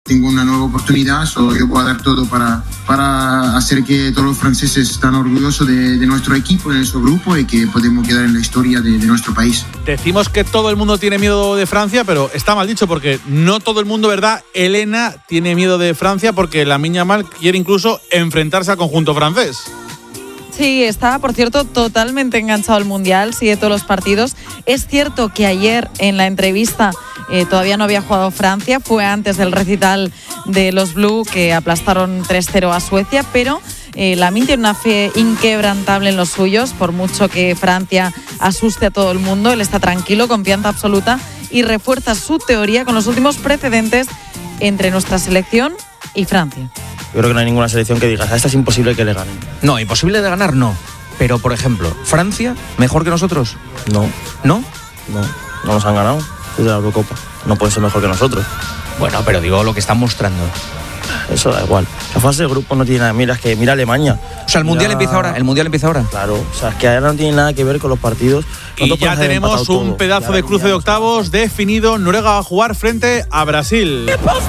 tengo una nueva oportunidad, yo voy a dar todo para hacer que todos los franceses estén orgullosos de nuestro equipo, de nuestro grupo y que podemos quedar en la historia de nuestro país. Decimos que todo el mundo tiene miedo de Francia, pero está mal dicho porque no todo el mundo, ¿verdad? Elena tiene miedo de Francia porque Lamine Yamal quiere incluso enfrentarse al conjunto francés. Sí, está, por cierto, totalmente enganchado al Mundial, sigue todos los partidos. Es cierto que ayer en la entrevista todavía no había jugado Francia, fue antes del recital de los Blue que aplastaron 3-0 a Suecia, pero Lamine tiene una fe inquebrantable en los suyos, por mucho que Francia asuste a todo el mundo, él está tranquilo, confianza absoluta y refuerza su teoría con los últimos precedentes entre nuestra selección y Francia. Yo creo que no hay ninguna selección que digas, a esta es imposible que le ganen. No, imposible de ganar no. Pero, por ejemplo, ¿Francia mejor que nosotros? No. ¿No? No nos han ganado desde la Eurocopa. No pueden ser mejor que nosotros. Bueno, pero digo lo que están mostrando. Eso da igual. La fase de grupo no tiene nada. Mira Alemania. O sea, el Mundial empieza ahora. Claro, o sea, es que ahora no tiene nada que ver con los partidos. Y ya tenemos un pedazo de cruce de octavos definido. Noruega va a jugar frente a Brasil.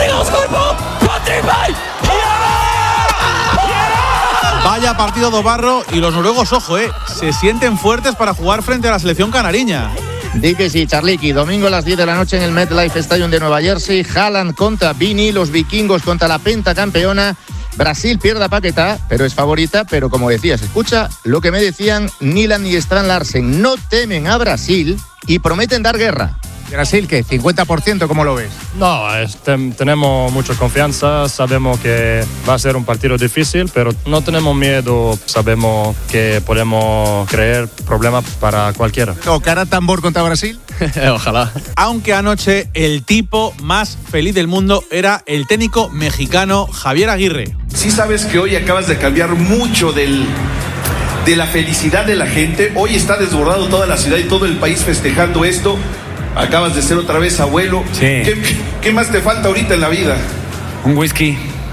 Vaya partido do barro y los noruegos, ojo, se sienten fuertes para jugar frente a la selección canariña. Di que sí, Charliqui. Domingo a las 10 de la noche en el MetLife Stadium de Nueva Jersey. Haaland contra Vini, los vikingos contra la pentacampeona. Brasil pierde a Paquetá, pero es favorita. Pero como decías, escucha lo que me decían Nyland y Strand Larsen. No temen a Brasil y prometen dar guerra. Brasil, ¿qué? ¿50%? ¿Cómo lo ves? No, tenemos mucha confianza, sabemos que va a ser un partido difícil, pero no tenemos miedo, sabemos que podemos crear problemas para cualquiera. ¿Tocará tambor contra Brasil? Ojalá. Aunque anoche el tipo más feliz del mundo era el técnico mexicano Javier Aguirre. Sí sabes que hoy acabas de cambiar mucho de la felicidad de la gente. Hoy está desbordado toda la ciudad y todo el país festejando esto. Acabas de ser otra vez abuelo. Sí. ¿Qué más te falta ahorita en la vida? Un whisky.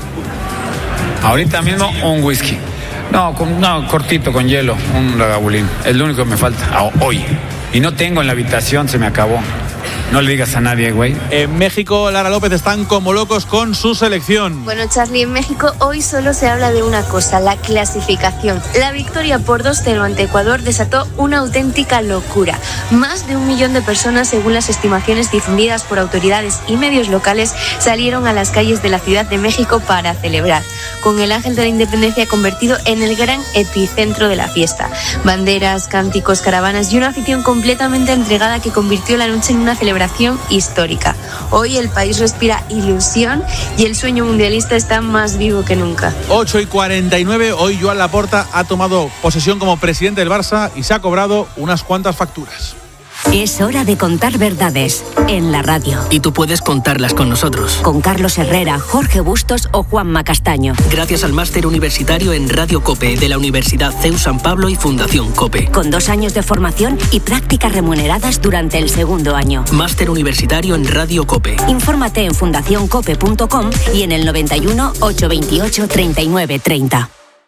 Ahorita mismo un whisky. No, cortito, con hielo, un ragabulín. Es lo único que me falta hoy. Y no tengo en la habitación, se me acabó. No le digas a nadie, güey. En México, Lara López están como locos con su selección. Bueno, Charlie, en México hoy solo se habla de una cosa, la clasificación. La victoria por 2-0 ante Ecuador desató una auténtica locura. Más de 1 millón de personas, según las estimaciones difundidas por autoridades y medios locales, salieron a las calles de la Ciudad de México para celebrar, con el Ángel de la Independencia convertido en el gran epicentro de la fiesta. Banderas, cánticos, caravanas y una afición completamente entregada que convirtió la noche en una celebración histórica. Hoy el país respira ilusión y el sueño mundialista está más vivo que nunca. 8:49, hoy Joan Laporta ha tomado posesión como presidente del Barça y se ha cobrado unas cuantas facturas. Es hora de contar verdades en la radio. Y tú puedes contarlas con nosotros. Con Carlos Herrera, Jorge Bustos o Juanma Castaño. Gracias al máster universitario en Radio COPE de la Universidad CEU San Pablo y Fundación COPE. Con 2 años de formación y prácticas remuneradas durante el 2º año. Máster universitario en Radio COPE. Infórmate en fundacioncope.com y en el 91 828 39 30.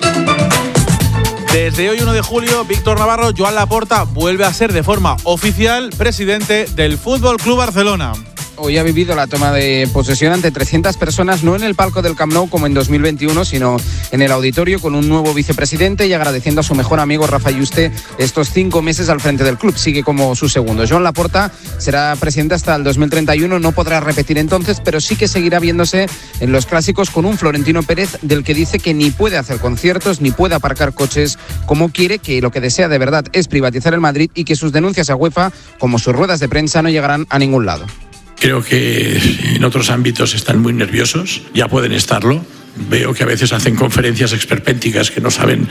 Desde hoy 1 de julio, Víctor Navarro, Joan Laporta vuelve a ser de forma oficial presidente del Fútbol Club Barcelona. Hoy ha vivido la toma de posesión ante 300 personas, no en el palco del Camp Nou como en 2021, sino en el auditorio con un nuevo vicepresidente y agradeciendo a su mejor amigo Rafa Yuste estos 5 meses al frente del club. Sigue como su segundo. Joan Laporta será presidente hasta el 2031, no podrá repetir entonces, pero sí que seguirá viéndose en los clásicos con un Florentino Pérez del que dice que ni puede hacer conciertos ni puede aparcar coches como quiere, que lo que desea de verdad es privatizar el Madrid y que sus denuncias a UEFA, como sus ruedas de prensa, no llegarán a ningún lado. Creo que en otros ámbitos están muy nerviosos, ya pueden estarlo. Veo que a veces hacen conferencias esperpénticas que no saben,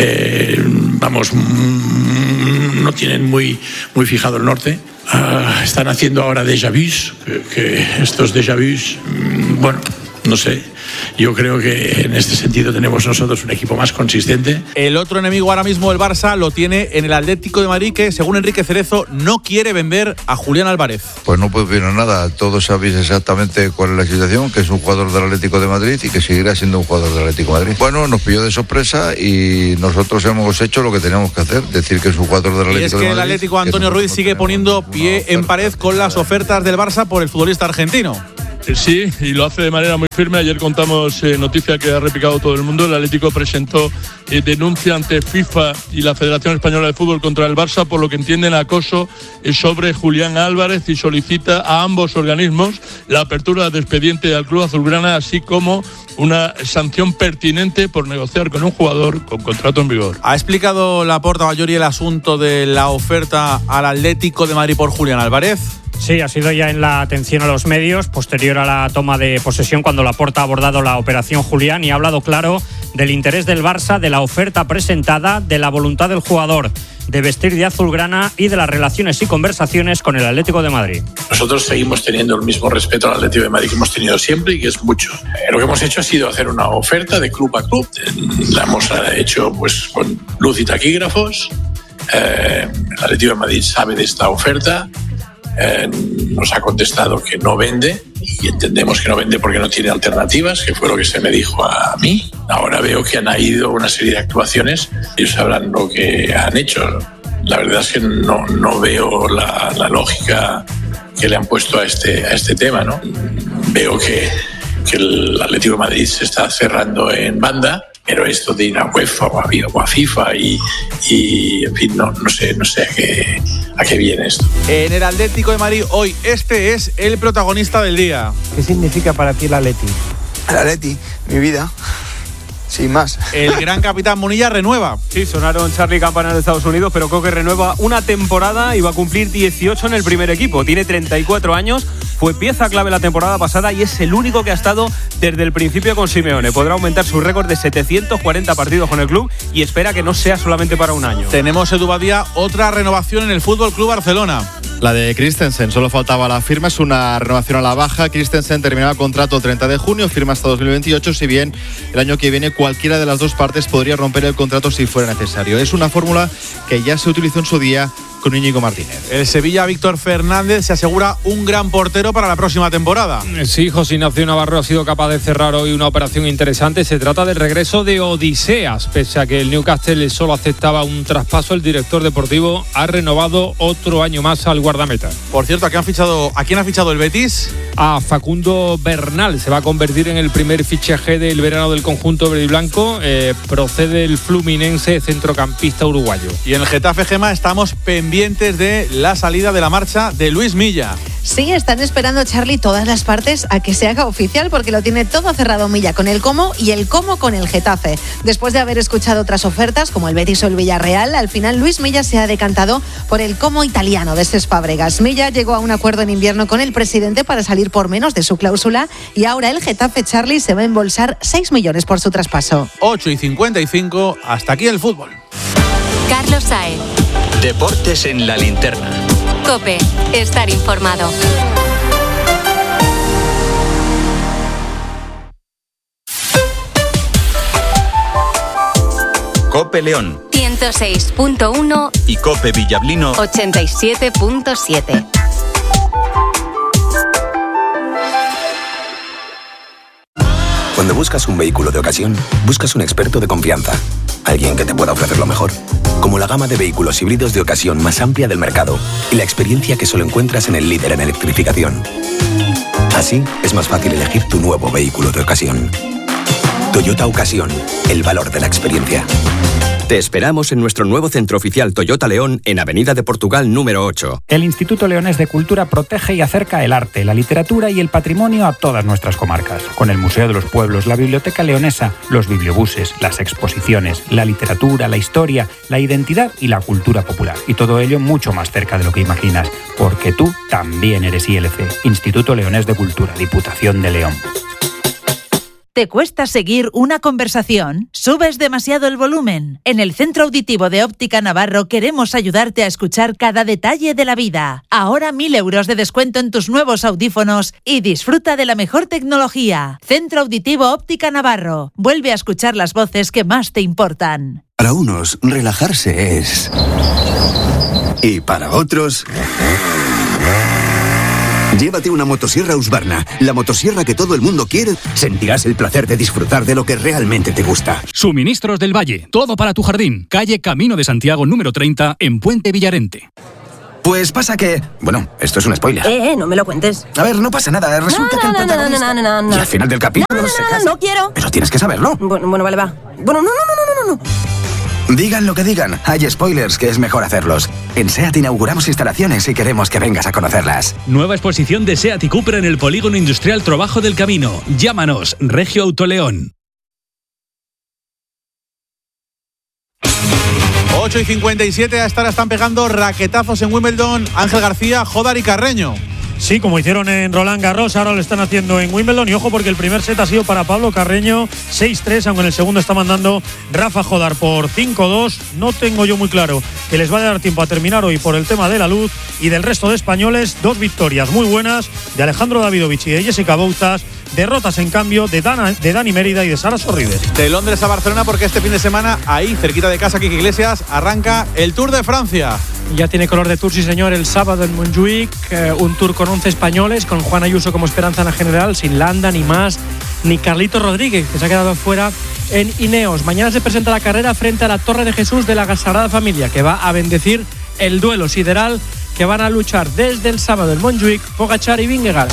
no tienen muy fijado el norte. Están haciendo ahora déjà vus, que estos déjà vus, no sé. Yo creo que en este sentido tenemos nosotros un equipo más consistente. El otro enemigo ahora mismo, el Barça, lo tiene en el Atlético de Madrid, que según Enrique Cerezo no quiere vender a Julián Álvarez. Pues no puedo opinar nada, todos sabéis exactamente cuál es la situación, que es un jugador del Atlético de Madrid y que seguirá siendo un jugador del Atlético de Madrid. Bueno, nos pilló de sorpresa y nosotros hemos hecho lo que teníamos que hacer, decir que es un jugador del Atlético de Madrid. Y es que el Atlético Antonio Ruiz sigue poniendo pie en pared con las ofertas del Barça por el futbolista argentino. Sí, y lo hace de manera muy firme. Ayer contamos noticia que ha replicado todo el mundo. El Atlético presentó denuncia ante FIFA y la Federación Española de Fútbol contra el Barça por lo que entienden acoso sobre Julián Álvarez y solicita a ambos organismos la apertura de expediente al club azulgrana, así como una sanción pertinente por negociar con un jugador con contrato en vigor. ¿Ha explicado Laporta Ballori el asunto de la oferta al Atlético de Madrid por Julián Álvarez? Sí, ha sido ya en la atención a los medios, posterior a la toma de posesión, cuando Laporta ha abordado la operación Julián y ha hablado claro del interés del Barça, de la oferta presentada, de la voluntad del jugador de vestir de azulgrana y de las relaciones y conversaciones con el Atlético de Madrid. Nosotros seguimos teniendo el mismo respeto al Atlético de Madrid que hemos tenido siempre y que es mucho. Lo que hemos hecho ha sido hacer una oferta de club a club. La hemos hecho pues con luz y taquígrafos. El Atlético de Madrid sabe de esta oferta. Nos ha contestado que no vende y entendemos que no vende porque no tiene alternativas, que fue lo que se me dijo a mí. Ahora veo que han ido una serie de actuaciones, ellos sabrán lo que han hecho. La verdad es que no veo la lógica que le han puesto a este tema, ¿no? Veo que el Atlético de Madrid se está cerrando en banda, pero esto de ir a UEFA o a FIFA y en fin, no sé a qué viene esto. En el Atlético de Madrid hoy, este es el protagonista del día. ¿Qué significa para ti el Atleti? El Atleti, mi vida. Sin más. El gran capitán Munilla renueva. Sí, sonaron Charlie y Campanas de Estados Unidos, pero Coque renueva una temporada y va a cumplir 18 en el primer equipo. Tiene 34 años, fue pieza clave la temporada pasada y es el único que ha estado desde el principio con Simeone. Podrá aumentar su récord de 740 partidos con el club y espera que no sea solamente para un año. Tenemos, Edu Badía, otra renovación en el Fútbol Club Barcelona. La de Christensen, solo faltaba la firma, es una renovación a la baja. Christensen terminaba el contrato el 30 de junio, firma hasta 2028, si bien el año que viene cualquiera de las dos partes podría romper el contrato si fuera necesario. Es una fórmula que ya se utilizó en su día con Íñigo Martínez. El Sevilla, Víctor Fernández, se asegura un gran portero para la próxima temporada. Sí, José Ignacio Navarro ha sido capaz de cerrar hoy una operación interesante. Se trata del regreso de Odiseas. Pese a que el Newcastle solo aceptaba un traspaso, el director deportivo ha renovado otro año más al guardameta. Por cierto, ¿a quién ha fichado el Betis? A Facundo Bernal. Se va a convertir en el primer fichaje del verano del conjunto verde y blanco. Procede el Fluminense, centrocampista uruguayo. Y en el Getafe, Gema, estamos pendientes de la salida de la marcha de Luis Milla. Sí, están esperando, Charlie, todas las partes a que se haga oficial porque lo tiene todo cerrado Milla con el cómo y el cómo con el Getafe. Después de haber escuchado otras ofertas como el Betis o el Villarreal, al final Luis Milla se ha decantado por el cómo italiano de Cesc Fábregas. Milla llegó a un acuerdo en invierno con el presidente para salir por menos de su cláusula y ahora el Getafe, Charlie, se va a embolsar 6 millones por su traspaso. 8:55, hasta aquí el fútbol. Carlos Saez. Deportes en la linterna. COPE, estar informado. COPE León 106.1 y COPE Villablino 87.7. Cuando buscas un vehículo de ocasión, buscas un experto de confianza. Alguien que te pueda ofrecer lo mejor. Como la gama de vehículos híbridos de ocasión más amplia del mercado y la experiencia que solo encuentras en el líder en electrificación. Así es más fácil elegir tu nuevo vehículo de ocasión. Toyota Ocasión, el valor de la experiencia. Te esperamos en nuestro nuevo centro oficial Toyota León en Avenida de Portugal número 8. El Instituto Leonés de Cultura protege y acerca el arte, la literatura y el patrimonio a todas nuestras comarcas. Con el Museo de los Pueblos, la Biblioteca Leonesa, los bibliobuses, las exposiciones, la literatura, la historia, la identidad y la cultura popular. Y todo ello mucho más cerca de lo que imaginas, porque tú también eres ILC, Instituto Leonés de Cultura, Diputación de León. ¿Te cuesta seguir una conversación? ¿Subes demasiado el volumen? En el Centro Auditivo de Óptica Navarro queremos ayudarte a escuchar cada detalle de la vida. Ahora 1.000 euros de descuento en tus nuevos audífonos y disfruta de la mejor tecnología. Centro Auditivo Óptica Navarro. Vuelve a escuchar las voces que más te importan. Para unos, relajarse es... Y para otros... Llévate una motosierra Husqvarna, la motosierra que todo el mundo quiere. Sentirás el placer de disfrutar de lo que realmente te gusta. Suministros del Valle, todo para tu jardín. Calle Camino de Santiago número 30 en Puente Villarente. Pues pasa que... Bueno, esto es un spoiler. No me lo cuentes. A ver, no pasa nada. Resulta que el protagonista... No. Y al final del capítulo se casa. No quiero. Pero tienes que saberlo. Bueno, vale, va. Bueno, no. Digan lo que digan, hay spoilers que es mejor hacerlos. En SEAT inauguramos instalaciones y queremos que vengas a conocerlas. Nueva exposición de SEAT y Cupra en el Polígono Industrial Trabajo del Camino. Llámanos, Regio Autoleón. 8:57, a esta hora están pegando raquetazos en Wimbledon Ángel García, Jodar y Carreño. Sí, como hicieron en Roland Garros, ahora lo están haciendo en Wimbledon. Y ojo, porque el primer set ha sido para Pablo Carreño, 6-3, aunque en el segundo está mandando Rafa Jodar por 5-2. No tengo yo muy claro que les va a dar tiempo a terminar hoy por el tema de la luz. Y del resto de españoles, 2 victorias muy buenas de Alejandro Davidovich y de Jessica Bouzas. Derrotas, en cambio, de Dani Mérida y de Sara Sorribes. De Londres a Barcelona, porque este fin de semana, ahí, cerquita de casa, Quique Iglesias, arranca el Tour de Francia. Ya tiene color de Tour, sí señor, el sábado en Montjuic, un Tour con 11 españoles, con Juan Ayuso como esperanza en la general, sin Landa, ni Mas, ni Carlito Rodríguez, que se ha quedado fuera en Ineos. Mañana se presenta la carrera frente a la Torre de Jesús de la Sagrada Familia, que va a bendecir el duelo sideral que van a luchar desde el sábado en Montjuic, Pogačar y Vingegaard.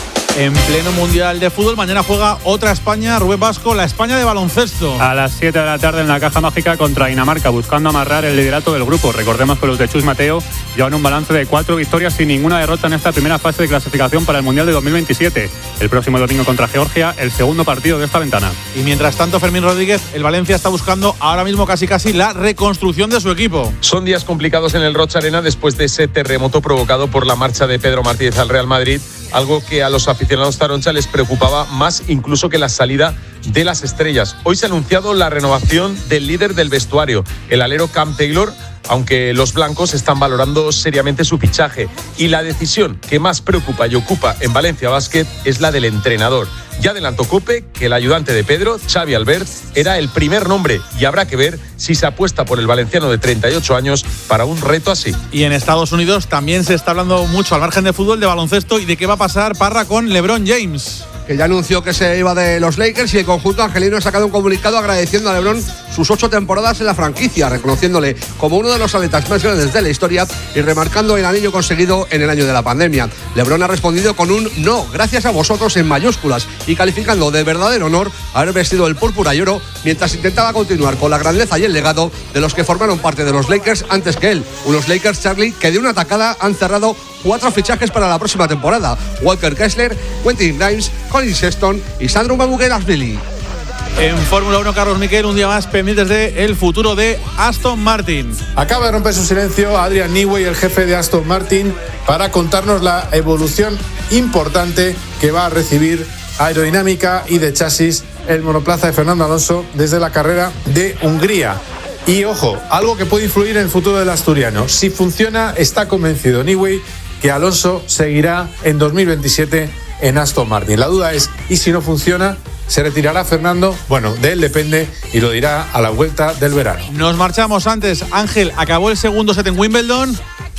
En pleno Mundial de Fútbol, mañana juega otra España, Rubén Vasco, la España de baloncesto. A las 7 de la tarde en la Caja Mágica contra Dinamarca, buscando amarrar el liderato del grupo. Recordemos que los de Chus Mateo llevan un balance de 4 victorias sin ninguna derrota en esta primera fase de clasificación para el Mundial de 2027. El próximo domingo contra Georgia, el segundo partido de esta ventana. Y mientras tanto, Fermín Rodríguez, el Valencia está buscando ahora mismo casi la reconstrucción de su equipo. Son días complicados en el Rocha Arena después de ese terremoto provocado por la marcha de Pedro Martínez al Real Madrid, algo que a los aficionados taroncha les preocupaba más incluso que la salida de las estrellas. Hoy se ha anunciado la renovación del líder del vestuario, el alero Cam Taylor, aunque los blancos están valorando seriamente su fichaje. Y la decisión que más preocupa y ocupa en Valencia Basket es la del entrenador. Ya adelantó COPE que el ayudante de Pedro, Xavi Albert, era el primer nombre y habrá que ver si se apuesta por el valenciano de 38 años para un reto así. Y en Estados Unidos también se está hablando mucho al margen de fútbol, de baloncesto y de qué va a pasar, Parra, con LeBron James, que ya anunció que se iba de los Lakers, y el conjunto angelino ha sacado un comunicado agradeciendo a LeBron sus 8 temporadas en la franquicia, reconociéndole como uno de los atletas más grandes de la historia y remarcando el anillo conseguido en el año de la pandemia. LeBron ha respondido con un no, gracias a vosotros en mayúsculas, y calificando de verdadero honor haber vestido el púrpura y oro mientras intentaba continuar con la grandeza y el legado de los que formaron parte de los Lakers antes que él. Unos Lakers, Charlie, que de una tacada han cerrado 4 fichajes para la próxima temporada: Walker Kessler, Quentin Grimes, Colin Sexton y Sandro Mamukelashvili. En Fórmula 1, Carlos Miquel, un día más pendientes de el futuro de Aston Martin. Acaba de romper su silencio Adrian Newey, el jefe de Aston Martin, para contarnos la evolución importante que va a recibir aerodinámica y de chasis el monoplaza de Fernando Alonso desde la carrera de Hungría. Y ojo, algo que puede influir en el futuro del asturiano. Si funciona, está convencido Newey que Alonso seguirá en 2027 en Aston Martin. La duda es, ¿y si no funciona? ¿Se retirará Fernando? Bueno, de él depende y lo dirá a la vuelta del verano. Nos marchamos antes. Ángel, acabó el segundo set en Wimbledon.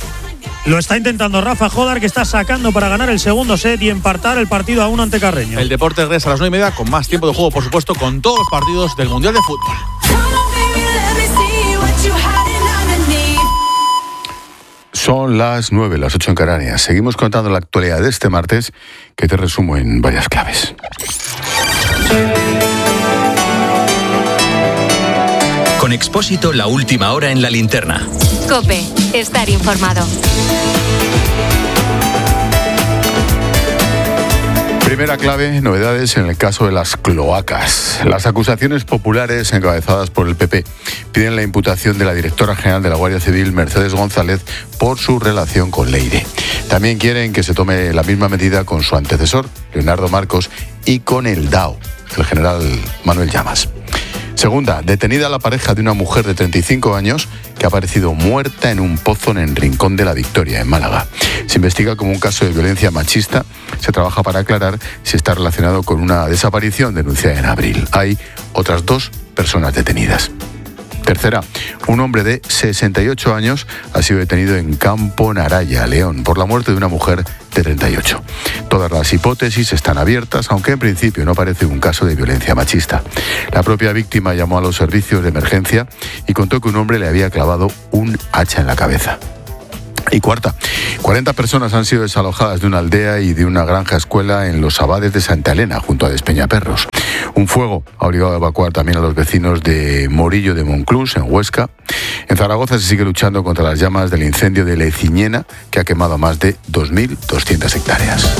Lo está intentando Rafa Jodar, que está sacando para ganar el segundo set y empatar el partido a 1 ante Carreño. El deporte regresa a las 9:30 con más tiempo de juego, por supuesto, con todos los partidos del Mundial de Fútbol. Son las 9, las 8 en Canarias. Seguimos contando la actualidad de este martes, que te resumo en varias claves. Con Expósito, la última hora en la linterna. COPE, estar informado. Primera clave, novedades en el caso de las cloacas. Las acusaciones populares encabezadas por el PP piden la imputación de la directora general de la Guardia Civil, Mercedes González, por su relación con Leire. También quieren que se tome la misma medida con su antecesor, Leonardo Marcos, y con el DAO, el general Manuel Llamas. Segunda, detenida la pareja de una mujer de 35 años que ha aparecido muerta en un pozo en el Rincón de la Victoria, en Málaga. Se investiga como un caso de violencia machista. Se trabaja para aclarar si está relacionado con una desaparición denunciada en abril. Hay otras 2 personas detenidas. Tercera, un hombre de 68 años ha sido detenido en Campo Naraya, León, por la muerte de una mujer de 38. Todas las hipótesis están abiertas, aunque en principio no parece un caso de violencia machista. La propia víctima llamó a los servicios de emergencia y contó que un hombre le había clavado un hacha en la cabeza. Y cuarta, 40 personas han sido desalojadas de una aldea y de una granja escuela en los Abades de Santa Elena, junto a Despeñaperros. Un fuego ha obligado a evacuar también a los vecinos de Morillo de Monclús, en Huesca. En Zaragoza se sigue luchando contra las llamas del incendio de Leciñena, que ha quemado más de 2.200 hectáreas.